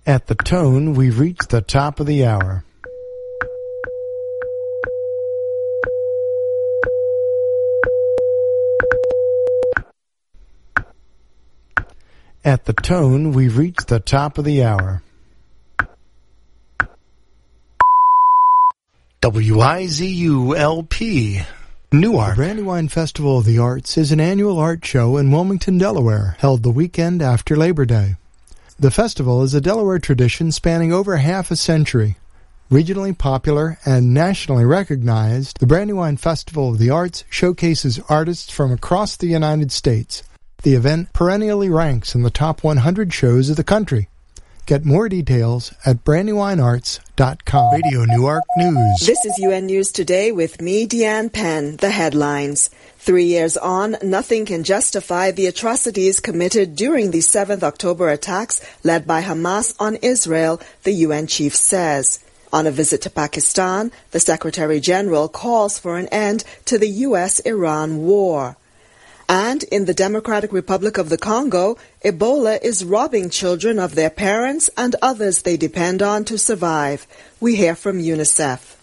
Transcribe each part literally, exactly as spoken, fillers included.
At the tone, we've reached the top of the hour. At the tone, we've reached the top of the hour. W I Z U L P, Newark. The Brandywine Festival of the Arts is an annual art show in Wilmington, Delaware, held the weekend after Labor Day. The festival is a Delaware tradition spanning over half a century. Regionally popular and nationally recognized, the Brandywine Festival of the Arts showcases artists from across the United States. The event perennially ranks in the top one hundred shows of the country. Get more details at brandywine arts dot com. Radio Newark News. This is U N News Today with me, Deanne Penn. The headlines. Three years on, nothing can justify the atrocities committed during the seventh October attacks led by Hamas on Israel, the U N chief says. On a visit to Pakistan, the Secretary General calls for an end to the U S Iran war. And in the Democratic Republic of the Congo, Ebola is robbing children of their parents and others they depend on to survive. We hear from UNICEF.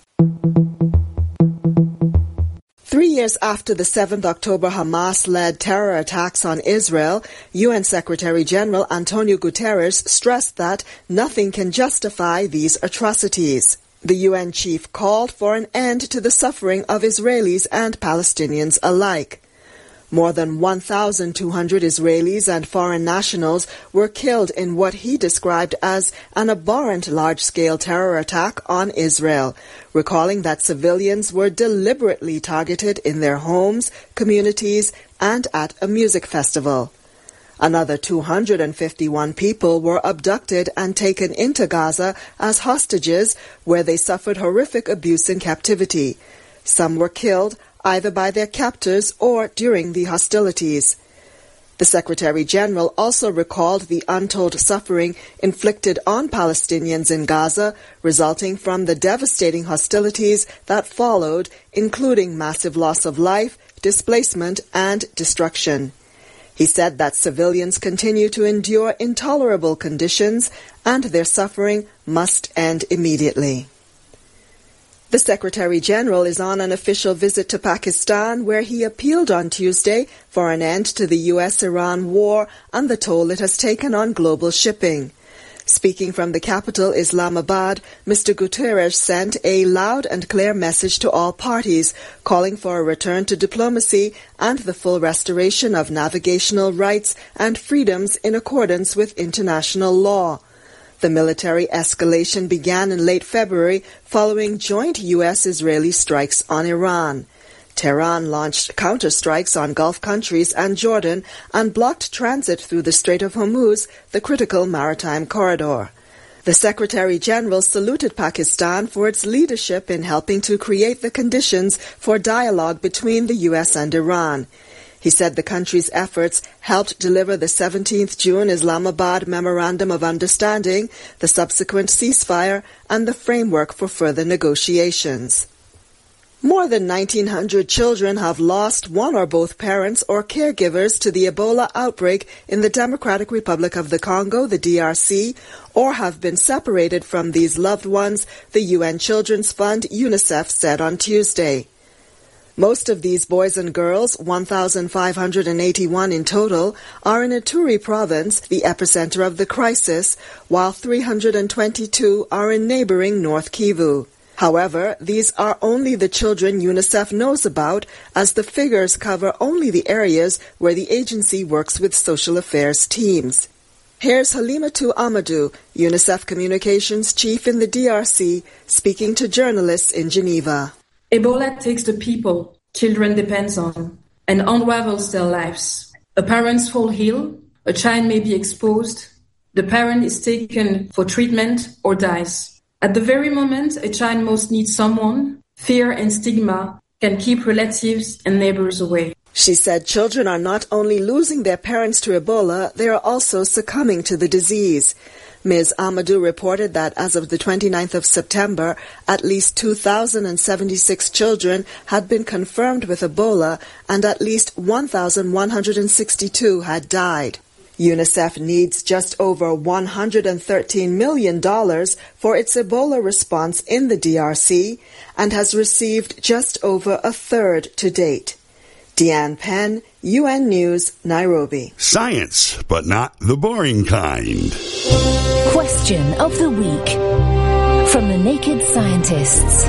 Three years after the seventh October Hamas-led terror attacks on Israel, U N Secretary General Antonio Guterres stressed that nothing can justify these atrocities. The U N chief called for an end to the suffering of Israelis and Palestinians alike. More than one thousand two hundred Israelis and foreign nationals were killed in what he described as an abhorrent large-scale terror attack on Israel, recalling that civilians were deliberately targeted in their homes, communities, and at a music festival. Another two hundred fifty-one people were abducted and taken into Gaza as hostages, where they suffered horrific abuse in captivity. Some were killed either by their captors or during the hostilities. The Secretary General also recalled the untold suffering inflicted on Palestinians in Gaza, resulting from the devastating hostilities that followed, including massive loss of life, displacement, and destruction. He said that civilians continue to endure intolerable conditions and their suffering must end immediately. The Secretary General is on an official visit to Pakistan, where he appealed on Tuesday for an end to the U S Iran war and the toll it has taken on global shipping. Speaking from the capital, Islamabad, Mister Guterres sent a loud and clear message to all parties, calling for a return to diplomacy and the full restoration of navigational rights and freedoms in accordance with international law. The military escalation began in late February following joint U S-Israeli strikes on Iran. Tehran launched counterstrikes on Gulf countries and Jordan and blocked transit through the Strait of Hormuz, the critical maritime corridor. The Secretary General saluted Pakistan for its leadership in helping to create the conditions for dialogue between the U S and Iran. He said the country's efforts helped deliver the seventeenth of June Islamabad Memorandum of Understanding, the subsequent ceasefire, and the framework for further negotiations. More than nineteen hundred children have lost one or both parents or caregivers to the Ebola outbreak in the Democratic Republic of the Congo, the D R C, or have been separated from these loved ones, the U N Children's Fund, UNICEF, said on Tuesday. Most of these boys and girls, one thousand five hundred eighty-one in total, are in Ituri province, the epicenter of the crisis, while three hundred twenty-two are in neighboring North Kivu. However, these are only the children UNICEF knows about, as the figures cover only the areas where the agency works with social affairs teams. Here's Halimatu Amadou, UNICEF Communications Chief in the D R C, speaking to journalists in Geneva. Ebola takes the people children depend on and unravels their lives. A parent falls ill, a child may be exposed, the parent is taken for treatment or dies. At the very moment a child most needs someone, fear and stigma can keep relatives and neighbors away. She said children are not only losing their parents to Ebola, they are also succumbing to the disease. Miz Amadou reported that as of the twenty-ninth of September, at least two thousand seventy-six children had been confirmed with Ebola and at least one thousand one hundred sixty-two had died. UNICEF needs just over one hundred thirteen million dollars for its Ebola response in the D R C and has received just over a third to date. Deanne Penn, U N News, Nairobi. Science, but not the boring kind. Question of the week from the Naked Scientists.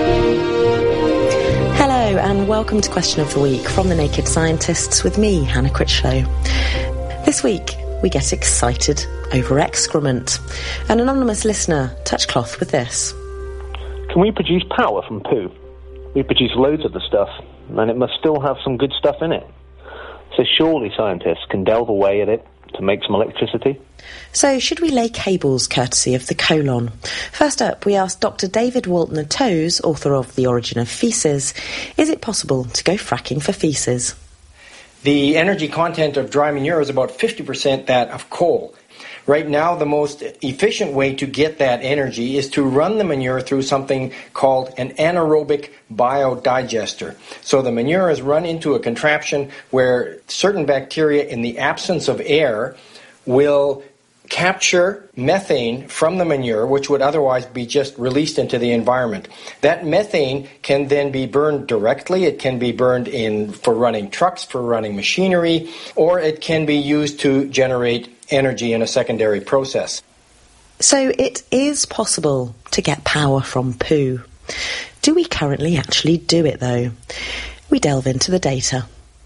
Hello and welcome to Question of the Week from the Naked Scientists with me, Hannah Critchlow. This week we get excited over excrement. An anonymous listener touched cloth with this. Can we produce power from poo? We produce loads of the stuff, and it must still have some good stuff in it. So surely scientists can delve away at it to make some electricity. So should we lay cables courtesy of the colon? First up, we asked Doctor David Waltner-Toes, author of The Origin of Feces, is it possible to go fracking for feces? The energy content of dry manure is about fifty percent that of coal. Right now, the most efficient way to get that energy is to run the manure through something called an anaerobic biodigester. So the manure is run into a contraption where certain bacteria, in the absence of air, will capture methane from the manure, which would otherwise be just released into the environment. That methane can then be burned directly. It can be burned in for running trucks, for running machinery, or it can be used to generate energy in a secondary process. So it is possible to get power from poo. Do we currently actually do it, though? We delve into the data.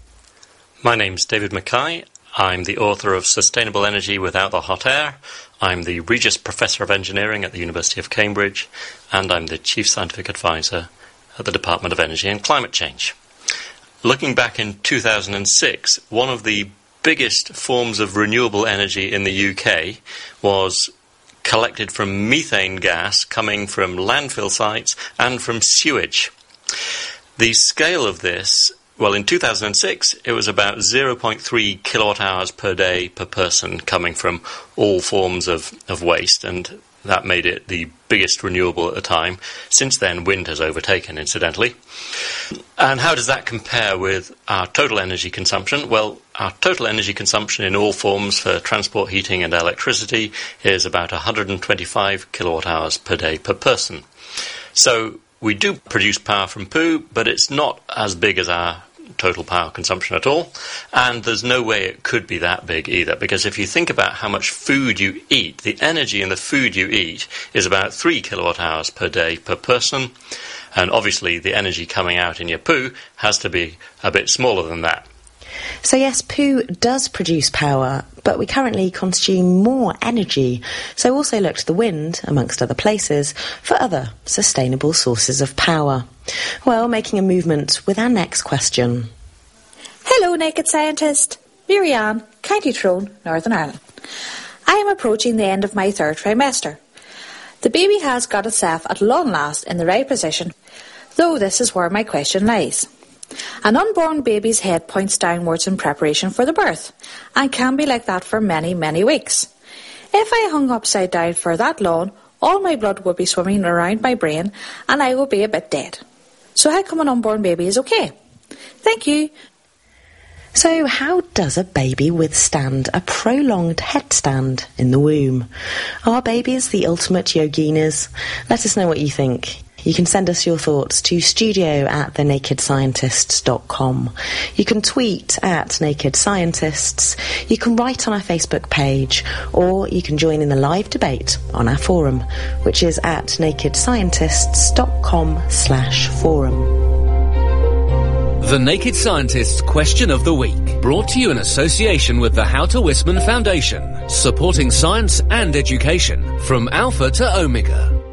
My name's David Mackay. I'm the author of Sustainable Energy Without the Hot Air. I'm the Regius Professor of Engineering at the University of Cambridge, and I'm the Chief Scientific Advisor at the Department of Energy and Climate Change. Looking back in two thousand six, one of the biggest forms of renewable energy in the U K was collected from methane gas coming from landfill sites and from sewage. The scale of this, well, in two thousand six, it was about zero point three kilowatt hours per day per person coming from all forms of, of waste, and that made it the biggest renewable at the time. Since then, wind has overtaken, incidentally. And how does that compare with our total energy consumption? Well, our total energy consumption in all forms for transport, heating and electricity is about one hundred twenty-five kilowatt hours per day per person. So we do produce power from poo, but it's not as big as our total power consumption at all, and there's no way it could be that big either, because if you think about how much food you eat, the energy in the food you eat is about three kilowatt hours per day per person, and obviously the energy coming out in your poo has to be a bit smaller than that. So yes, poo does produce power, but we currently consume more energy, so also look to the wind, amongst other places, for other sustainable sources of power. Well, making a movement with our next question. Hello, Naked Scientist. Miriam, County Tyrone, Northern Ireland. I am approaching the end of my third trimester. The baby has got itself at long last in the right position, though this is where my question lies. An unborn baby's head points downwards in preparation for the birth, and can be like that for many, many weeks. If I hung upside down for that long, all my blood would be swimming around my brain, and I would be a bit dead. So how come an unborn baby is okay? Thank you. So how does a baby withstand a prolonged headstand in the womb? Are babies the ultimate yoginas? Let us know what you think. You can send us your thoughts to studio at the naked scientists dot com. You can tweet at Naked Scientists. You can write on our Facebook page, or you can join in the live debate on our forum, which is at naked scientists dot com slash forum. The Naked Scientists Question of the Week, brought to you in association with the Houter Wisman Foundation, supporting science and education from Alpha to Omega.